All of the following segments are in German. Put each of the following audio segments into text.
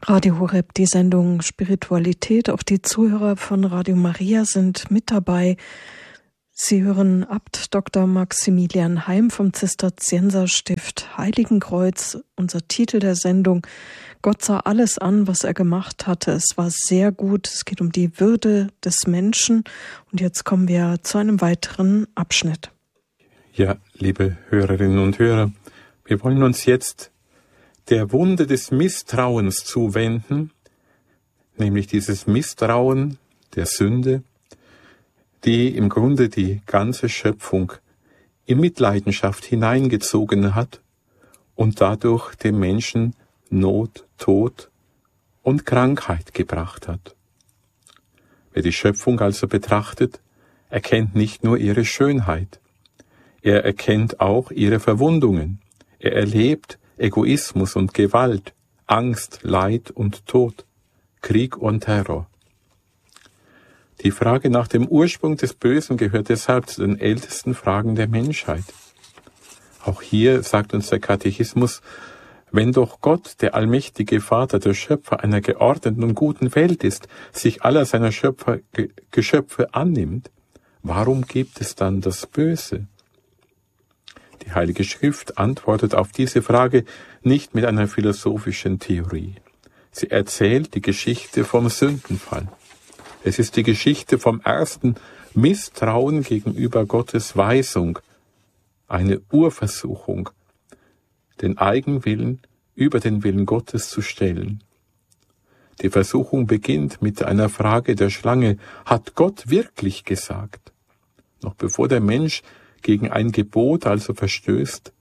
Radio Horeb, die Sendung Spiritualität. Auch die Zuhörer von Radio Maria sind mit dabei. Sie hören Abt Dr. Maximilian Heim vom Zisterzienserstift Heiligenkreuz. Unser Titel der Sendung: Gott sah alles an, was er gemacht hatte. Es war sehr gut. Es geht um die Würde des Menschen. Und jetzt kommen wir zu einem weiteren Abschnitt. Ja, liebe Hörerinnen und Hörer, wir wollen uns jetzt der Wunde des Misstrauens zuwenden, nämlich dieses Misstrauen der Sünde, die im Grunde die ganze Schöpfung in Mitleidenschaft hineingezogen hat und dadurch dem Menschen Not, Tod und Krankheit gebracht hat. Wer die Schöpfung also betrachtet, erkennt nicht nur ihre Schönheit, er erkennt auch ihre Verwundungen, er erlebt Egoismus und Gewalt, Angst, Leid und Tod, Krieg und Terror. Die Frage nach dem Ursprung des Bösen gehört deshalb zu den ältesten Fragen der Menschheit. Auch hier sagt uns der Katechismus: Wenn doch Gott, der allmächtige Vater, der Schöpfer einer geordneten und guten Welt ist, sich aller seiner Geschöpfe annimmt, warum gibt es dann das Böse? Die Heilige Schrift antwortet auf diese Frage nicht mit einer philosophischen Theorie. Sie erzählt die Geschichte vom Sündenfall. Es ist die Geschichte vom ersten Misstrauen gegenüber Gottes Weisung, eine Urversuchung, den Eigenwillen über den Willen Gottes zu stellen. Die Versuchung beginnt mit einer Frage der Schlange: Hat Gott wirklich gesagt? Noch bevor der Mensch gegen ein Gebot also verstößt,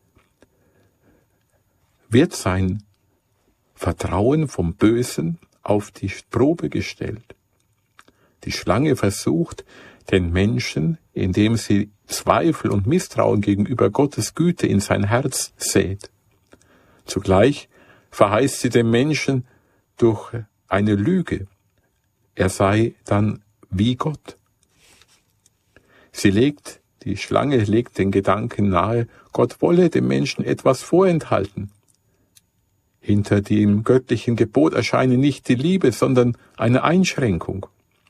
wird sein Vertrauen vom Bösen auf die Probe gestellt. Die Schlange versucht den Menschen, indem sie Zweifel und Misstrauen gegenüber Gottes Güte in sein Herz sät. Zugleich verheißt sie dem Menschen durch eine Lüge, er sei dann wie Gott. Die Schlange legt den Gedanken nahe, Gott wolle dem Menschen etwas vorenthalten. Hinter dem göttlichen Gebot erscheine nicht die Liebe, sondern eine Einschränkung.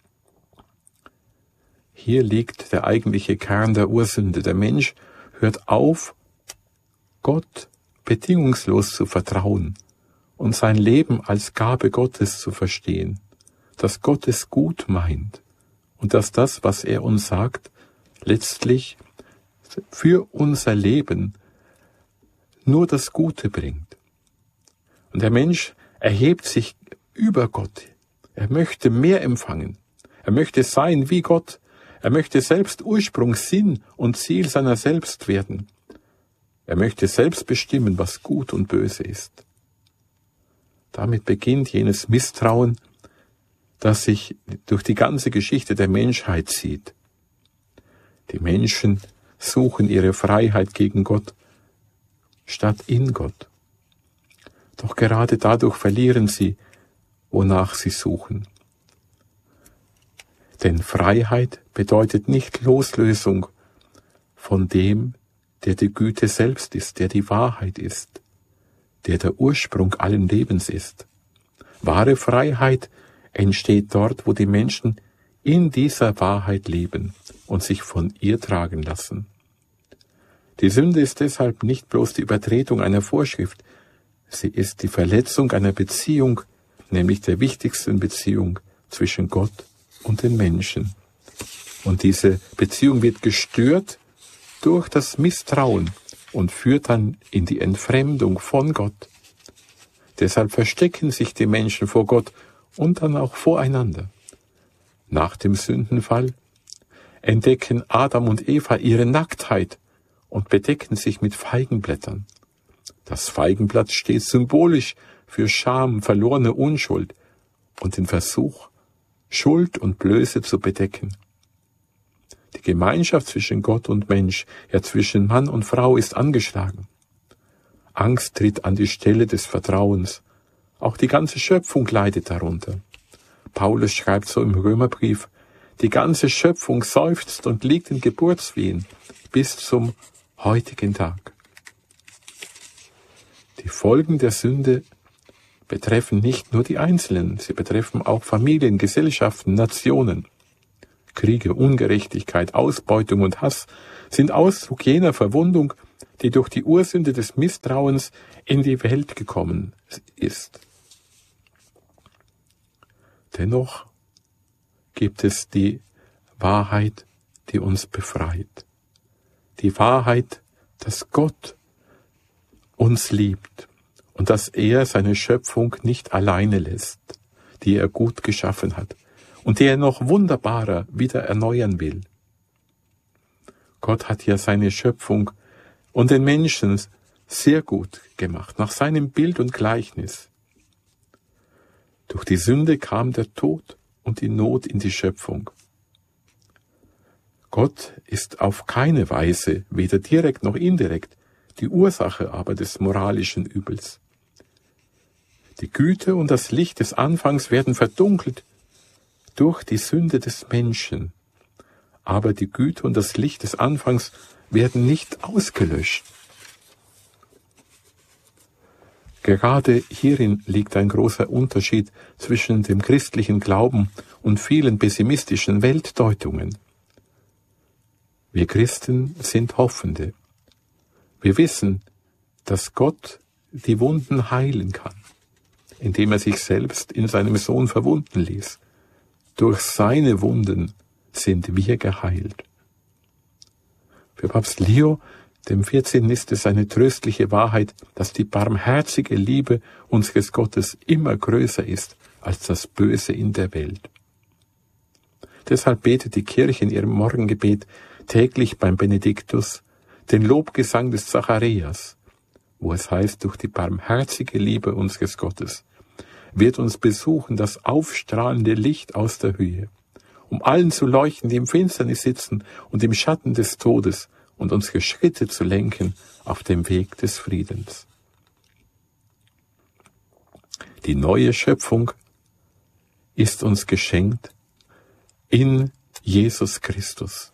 Hier liegt der eigentliche Kern der Ursünde. Der Mensch hört auf, Gott bedingungslos zu vertrauen und sein Leben als Gabe Gottes zu verstehen, dass Gott es gut meint und dass das, was er uns sagt, letztlich für unser Leben nur das Gute bringt. Und der Mensch erhebt sich über Gott. Er möchte mehr empfangen. Er möchte sein wie Gott. Er möchte selbst Ursprung, Sinn und Ziel seiner selbst werden. Er möchte selbst bestimmen, was gut und böse ist. Damit beginnt jenes Misstrauen, das sich durch die ganze Geschichte der Menschheit zieht. Die Menschen suchen ihre Freiheit gegen Gott statt in Gott. Doch gerade dadurch verlieren sie, wonach sie suchen. Denn Freiheit bedeutet nicht Loslösung von dem, der die Güte selbst ist, der die Wahrheit ist, der Ursprung allen Lebens ist. Wahre Freiheit entsteht dort, wo die Menschen in dieser Wahrheit leben und sich von ihr tragen lassen. Die Sünde ist deshalb nicht bloß die Übertretung einer Vorschrift, sie ist die Verletzung einer Beziehung, nämlich der wichtigsten Beziehung zwischen Gott und den Menschen. Und diese Beziehung wird gestört durch das Misstrauen und führt dann in die Entfremdung von Gott. Deshalb verstecken sich die Menschen vor Gott und dann auch voreinander. Nach dem Sündenfall entdecken Adam und Eva ihre Nacktheit und bedecken sich mit Feigenblättern. Das Feigenblatt steht symbolisch für Scham, verlorene Unschuld und den Versuch, Schuld und Blöße zu bedecken. Die Gemeinschaft zwischen Gott und Mensch, ja zwischen Mann und Frau, ist angeschlagen. Angst tritt an die Stelle des Vertrauens. Auch die ganze Schöpfung leidet darunter. Paulus schreibt so im Römerbrief: Die ganze Schöpfung seufzt und liegt in Geburtswehen bis zum heutigen Tag. Die Folgen der Sünde betreffen nicht nur die Einzelnen, sie betreffen auch Familien, Gesellschaften, Nationen. Kriege, Ungerechtigkeit, Ausbeutung und Hass sind Ausdruck jener Verwundung, die durch die Ursünde des Misstrauens in die Welt gekommen ist. Dennoch gibt es die Wahrheit, die uns befreit. Die Wahrheit, dass Gott uns liebt und dass er seine Schöpfung nicht alleine lässt, die er gut geschaffen hat und die er noch wunderbarer wieder erneuern will. Gott hat ja seine Schöpfung und den Menschen sehr gut gemacht, nach seinem Bild und Gleichnis. Durch die Sünde kam der Tod und die Not in die Schöpfung. Gott ist auf keine Weise, weder direkt noch indirekt, die Ursache aber des moralischen Übels. Die Güte und das Licht des Anfangs werden verdunkelt durch die Sünde des Menschen. Aber die Güte und das Licht des Anfangs werden nicht ausgelöscht. Gerade hierin liegt ein großer Unterschied zwischen dem christlichen Glauben und vielen pessimistischen Weltdeutungen. Wir Christen sind Hoffende. Wir wissen, dass Gott die Wunden heilen kann, indem er sich selbst in seinem Sohn verwunden ließ. Durch seine Wunden sind wir geheilt. Für Papst Leo dem 14. ist es eine tröstliche Wahrheit, dass die barmherzige Liebe unseres Gottes immer größer ist als das Böse in der Welt. Deshalb betet die Kirche in ihrem Morgengebet täglich beim Benediktus den Lobgesang des Zacharias, wo es heißt, durch die barmherzige Liebe unseres Gottes wird uns besuchen das aufstrahlende Licht aus der Höhe, um allen zu leuchten, die im Finsternis sitzen und im Schatten des Todes, und unsere Schritte zu lenken auf dem Weg des Friedens. Die neue Schöpfung ist uns geschenkt in Jesus Christus.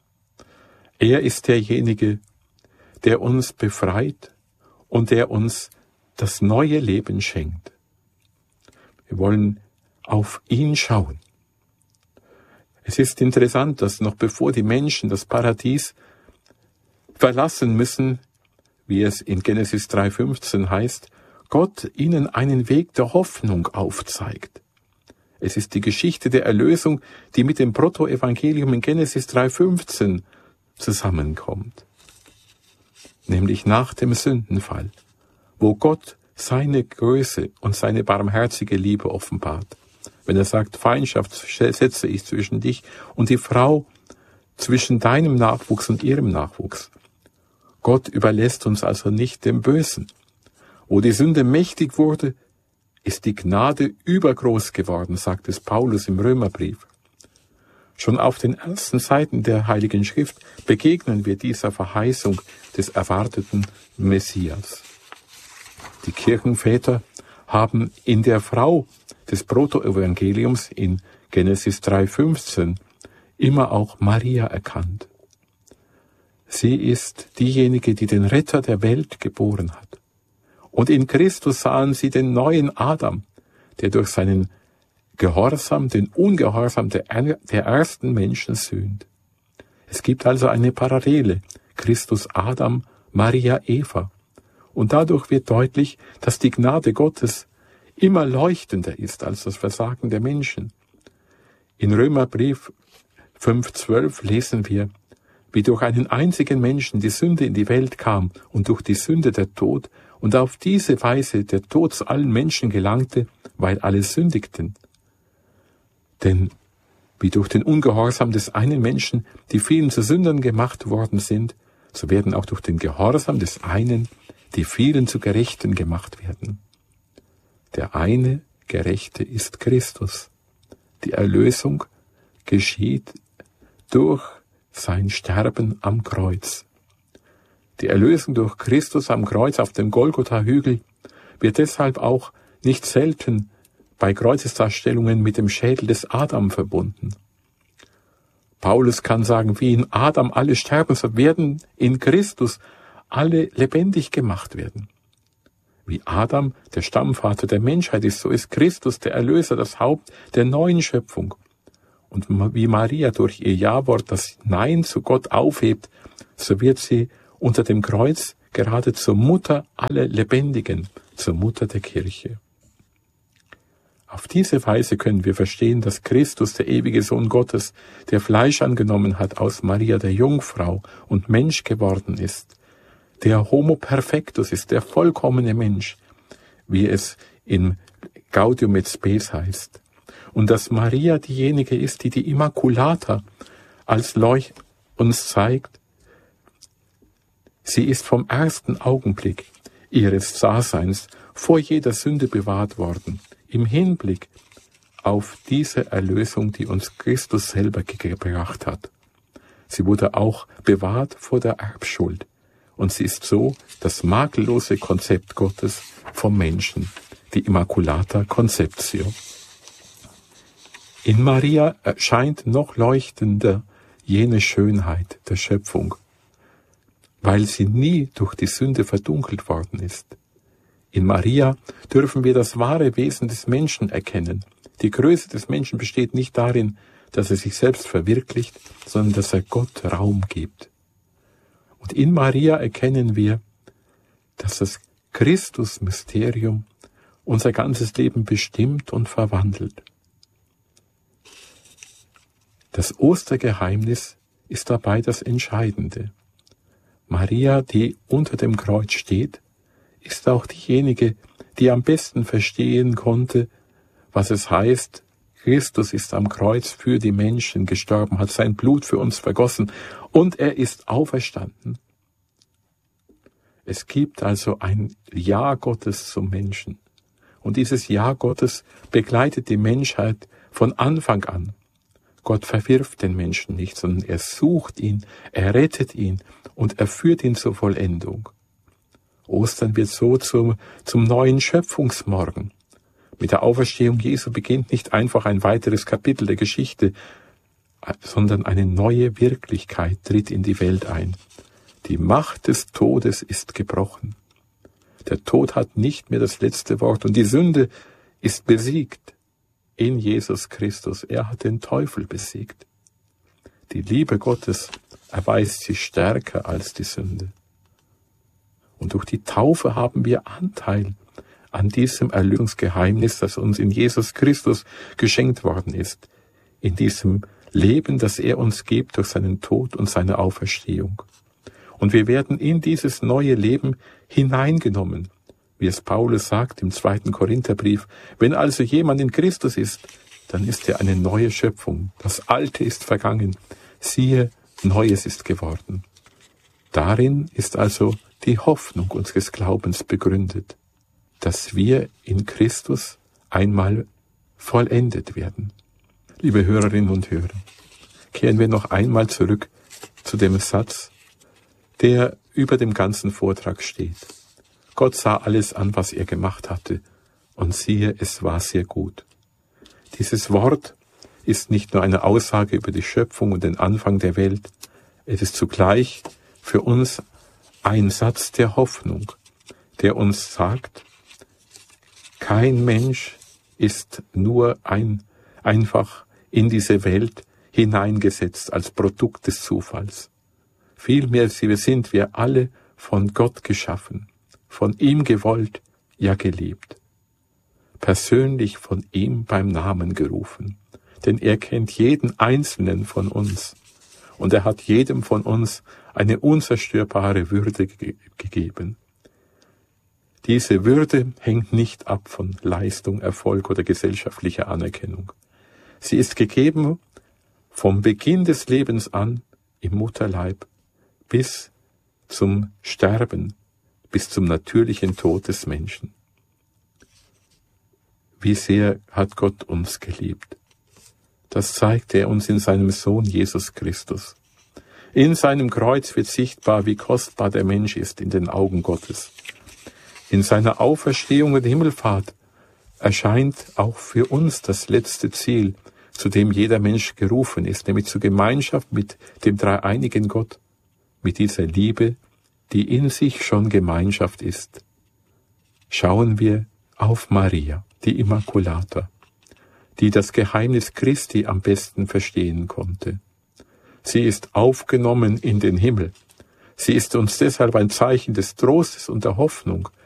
Er ist derjenige, der uns befreit und der uns das neue Leben schenkt. Wir wollen auf ihn schauen. Es ist interessant, dass noch bevor die Menschen das Paradies verlassen müssen, wie es in Genesis 3,15 heißt, Gott ihnen einen Weg der Hoffnung aufzeigt. Es ist die Geschichte der Erlösung, die mit dem Protoevangelium in Genesis 3,15 zusammenkommt. Nämlich nach dem Sündenfall, wo Gott seine Größe und seine barmherzige Liebe offenbart. Wenn er sagt, Feindschaft setze ich zwischen dich und die Frau, zwischen deinem Nachwuchs und ihrem Nachwuchs. Gott überlässt uns also nicht dem Bösen. Wo die Sünde mächtig wurde, ist die Gnade übergroß geworden, sagt es Paulus im Römerbrief. Schon auf den ersten Seiten der Heiligen Schrift begegnen wir dieser Verheißung des erwarteten Messias. Die Kirchenväter haben in der Frau des Protoevangeliums in Genesis 3,15 immer auch Maria erkannt. Sie ist diejenige, die den Retter der Welt geboren hat. Und in Christus sahen sie den neuen Adam, der durch seinen Gehorsam, den Ungehorsam der ersten Menschen sühnt. Es gibt also eine Parallele, Christus Adam, Maria Eva. Und dadurch wird deutlich, dass die Gnade Gottes immer leuchtender ist als das Versagen der Menschen. In Römerbrief 5,12 lesen wir, wie durch einen einzigen Menschen die Sünde in die Welt kam und durch die Sünde der Tod und auf diese Weise der Tod zu allen Menschen gelangte, weil alle sündigten. Denn wie durch den Ungehorsam des einen Menschen die vielen zu Sündern gemacht worden sind, so werden auch durch den Gehorsam des einen die vielen zu Gerechten gemacht werden. Der eine Gerechte ist Christus. Die Erlösung geschieht durch sein Sterben am Kreuz. Die Erlösung durch Christus am Kreuz auf dem Golgotha-Hügel wird deshalb auch nicht selten bei Kreuzesdarstellungen mit dem Schädel des Adam verbunden. Paulus kann sagen, wie in Adam alle sterben, so werden in Christus alle lebendig gemacht werden. Wie Adam der Stammvater der Menschheit ist, so ist Christus der Erlöser, das Haupt der neuen Schöpfung. Und wie Maria durch ihr Ja-Wort das Nein zu Gott aufhebt, so wird sie unter dem Kreuz gerade zur Mutter aller Lebendigen, zur Mutter der Kirche. Auf diese Weise können wir verstehen, dass Christus, der ewige Sohn Gottes, der Fleisch angenommen hat aus Maria der Jungfrau und Mensch geworden ist, der Homo Perfectus ist, der vollkommene Mensch, wie es in Gaudium et Spes heißt. Und dass Maria diejenige ist, die die Immaculata als Leucht uns zeigt. Sie ist vom ersten Augenblick ihres Daseins vor jeder Sünde bewahrt worden, im Hinblick auf diese Erlösung, die uns Christus selber gebracht hat. Sie wurde auch bewahrt vor der Erbschuld. Und sie ist so das makellose Konzept Gottes vom Menschen, die Immaculata Conceptio. In Maria erscheint noch leuchtender jene Schönheit der Schöpfung, weil sie nie durch die Sünde verdunkelt worden ist. In Maria dürfen wir das wahre Wesen des Menschen erkennen. Die Größe des Menschen besteht nicht darin, dass er sich selbst verwirklicht, sondern dass er Gott Raum gibt. Und in Maria erkennen wir, dass das Christus-Mysterium unser ganzes Leben bestimmt und verwandelt. Das Ostergeheimnis ist dabei das Entscheidende. Maria, die unter dem Kreuz steht, ist auch diejenige, die am besten verstehen konnte, was es heißt, Christus ist am Kreuz für die Menschen gestorben, hat sein Blut für uns vergossen und er ist auferstanden. Es gibt also ein Ja Gottes zum Menschen. Und dieses Ja Gottes begleitet die Menschheit von Anfang an. Gott verwirft den Menschen nicht, sondern er sucht ihn, er rettet ihn und er führt ihn zur Vollendung. Ostern wird so zum neuen Schöpfungsmorgen. Mit der Auferstehung Jesu beginnt nicht einfach ein weiteres Kapitel der Geschichte, sondern eine neue Wirklichkeit tritt in die Welt ein. Die Macht des Todes ist gebrochen. Der Tod hat nicht mehr das letzte Wort und die Sünde ist besiegt in Jesus Christus. Er hat den Teufel besiegt. Die Liebe Gottes erweist sich stärker als die Sünde. Und durch die Taufe haben wir Anteil an diesem Erlösungsgeheimnis, das uns in Jesus Christus geschenkt worden ist, in diesem Leben, das er uns gibt durch seinen Tod und seine Auferstehung. Und wir werden in dieses neue Leben hineingenommen, wie es Paulus sagt im 2. Korintherbrief. Wenn also jemand in Christus ist, dann ist er eine neue Schöpfung. Das Alte ist vergangen. Siehe, Neues ist geworden. Darin ist also die Hoffnung unseres Glaubens begründet, dass wir in Christus einmal vollendet werden. Liebe Hörerinnen und Hörer, kehren wir noch einmal zurück zu dem Satz, der über dem ganzen Vortrag steht. Gott sah alles an, was er gemacht hatte, und siehe, es war sehr gut. Dieses Wort ist nicht nur eine Aussage über die Schöpfung und den Anfang der Welt, es ist zugleich für uns ein Satz der Hoffnung, der uns sagt, kein Mensch ist nur einfach in diese Welt hineingesetzt als Produkt des Zufalls. Vielmehr sind wir alle von Gott geschaffen, von ihm gewollt, ja geliebt. Persönlich von ihm beim Namen gerufen, denn er kennt jeden Einzelnen von uns und er hat jedem von uns eine unzerstörbare Würde gegeben. Diese Würde hängt nicht ab von Leistung, Erfolg oder gesellschaftlicher Anerkennung. Sie ist gegeben vom Beginn des Lebens an im Mutterleib bis zum Sterben, bis zum natürlichen Tod des Menschen. Wie sehr hat Gott uns geliebt? Das zeigt er uns in seinem Sohn Jesus Christus. In seinem Kreuz wird sichtbar, wie kostbar der Mensch ist in den Augen Gottes. In seiner Auferstehung und Himmelfahrt erscheint auch für uns das letzte Ziel, zu dem jeder Mensch gerufen ist, nämlich zur Gemeinschaft mit dem dreieinigen Gott, mit dieser Liebe, die in sich schon Gemeinschaft ist. schauen wir auf Maria, die Immaculata, die das Geheimnis Christi am besten verstehen konnte. Sie ist aufgenommen in den Himmel. Sie ist uns deshalb ein Zeichen des Trostes und der Hoffnung